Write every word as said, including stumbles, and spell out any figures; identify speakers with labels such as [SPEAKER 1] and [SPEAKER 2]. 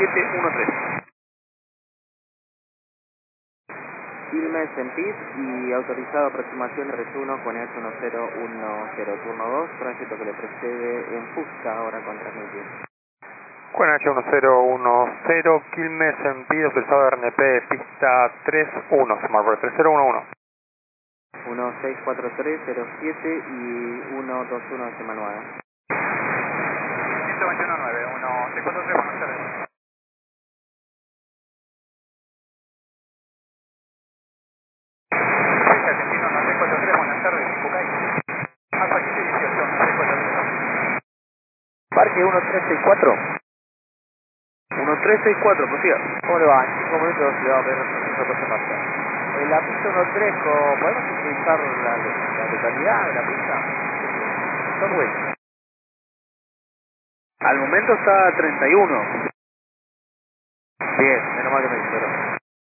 [SPEAKER 1] siete uno tres.
[SPEAKER 2] Quilmes en pit y autorizado aproximación R uno con H uno cero uno cero, turno dos, tránsito que le precede en Fusta, ahora con transmitir.
[SPEAKER 3] Con H uno cero uno cero, Quilmes en pit, autorizado R N P, pista tres uno, Smart tres cero uno uno.
[SPEAKER 2] uno seis cuatro tres cero siete y uno dos uno de manual.
[SPEAKER 3] ciento veintiuno nueve, uno seis cuatro tres, buenas tardes. Argentino uno seis cuatro tres, buenas tardes, Bucay. Alfa quince dieciocho, uno seis cuatro tres.
[SPEAKER 1] Parque uno tres seis cuatro. uno tres seis cuatro, prosiga.
[SPEAKER 2] ¿Cómo le va? En cinco minutos le va a ver nuestra cosa marcha. En la pista uno tres, ¿podemos utilizar la, la totalidad de la pista? Subway.
[SPEAKER 1] Al momento está a treinta y uno.
[SPEAKER 2] Bien, menos mal que me dijeron.